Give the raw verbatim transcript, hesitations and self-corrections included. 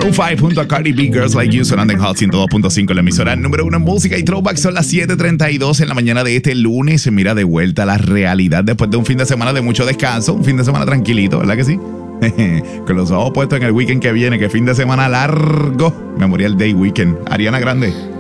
Maroon cinco junto a Cardi B, Girls Like You, sonando en Hot ciento dos punto cinco, la emisora número uno en música y throwback. Son las siete treinta y dos en la mañana de este lunes. Se mira de vuelta a la realidad después de un fin de semana de mucho descanso, un fin de semana tranquilito, ¿verdad que sí? Con los ojos puestos en el weekend que viene, que fin de semana largo. Memorial Day Weekend. Ariana Grande.